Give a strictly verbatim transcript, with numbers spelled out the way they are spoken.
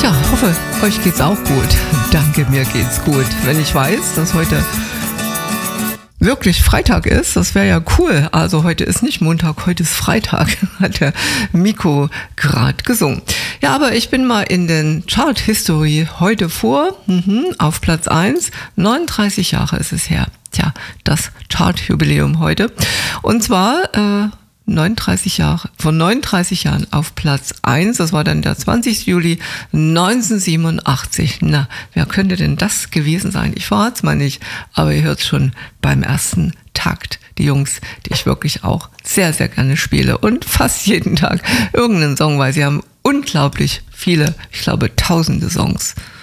Ja, hoffe, euch geht's auch gut. Danke, mir geht's gut. Wenn ich weiß, dass heute wirklich Freitag ist, das wäre ja cool. Also heute ist nicht Montag, heute ist Freitag, hat der Miko gerade gesungen. Ja, aber ich bin mal in den Chart-History heute vor, mhm, auf Platz eins, neununddreißig Jahre ist es her. Tja, das Chart-Jubiläum heute. Und zwar äh, neununddreißig Jahre, von neununddreißig Jahren auf Platz eins, das war dann der zwanzigster Juli neunzehnhundertsiebenundachtzig. Na, wer könnte denn das gewesen sein? Ich verrat's mal nicht, aber ihr hört schon beim ersten Takt. Die Jungs, die ich wirklich auch sehr, sehr gerne spiele und fast jeden Tag irgendeinen Song, weil sie haben unglaublich viele, ich glaube tausende Songs.